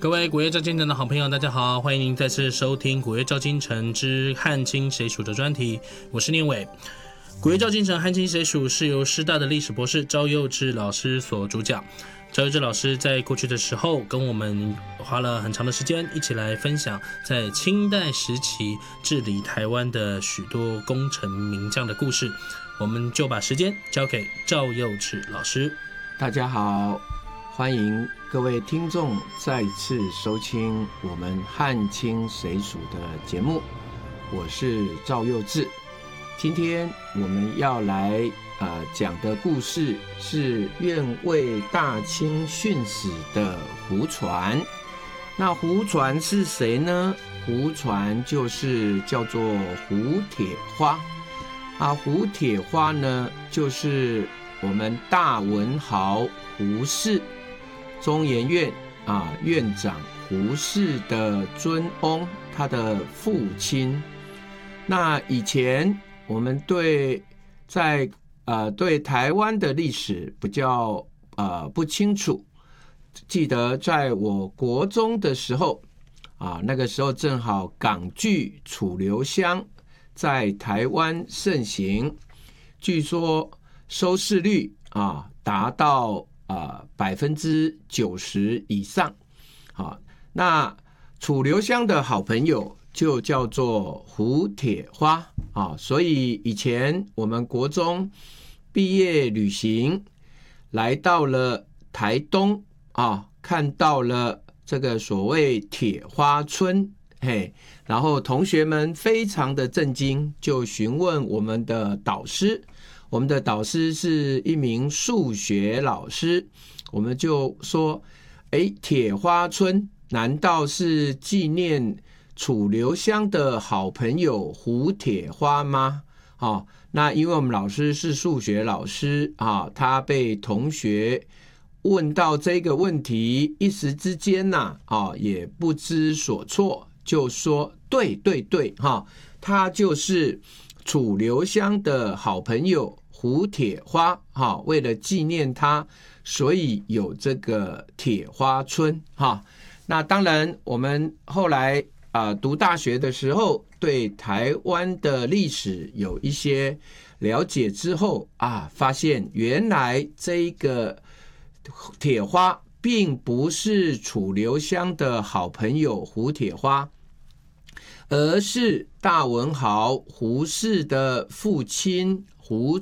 各位古月照京城的好朋友，大家好，欢迎您再次收听古月照京城之汉清谁属的专题，我是念伟。古月照京城汉清谁属是由师大的历史博士赵佑志老师所主讲。赵佑志老师在过去的时候跟我们花了很长的时间，一起来分享在清代时期治理台湾的许多功臣名将的故事。我们就把时间交给赵佑志老师。 大家好，欢迎各位听众再次收听我们汉清谁属的节目，我是赵佑志。今天我们要来讲的故事是愿为大清殉死的胡传。那胡传是谁呢？胡传就是叫做胡铁花胡铁花呢，就是我们大文豪胡适，中研院院长胡适的尊翁，他的父亲。那以前我们对台湾的历史比较不清楚，记得在我国中的时候那个时候正好港剧《楚留香》在台湾盛行，据说收视率达到90%以上。那楚留香的好朋友就叫做胡铁花所以以前我们国中毕业旅行来到了台东看到了这个所谓铁花村，然后同学们非常的震惊，就询问我们的导师。我们的导师是一名数学老师，我们就说铁花村难道是纪念楚留香的好朋友胡铁花吗？那因为我们老师是数学老师他被同学问到这个问题，一时之间也不知所措，就说对他就是楚留香的好朋友胡铁花为了纪念他，所以有这个铁花村那当然我们后来读大学的时候，对台湾的历史有一些了解之后发现原来这个铁花并不是楚留香的好朋友胡铁花，而是大文豪胡适的父亲胡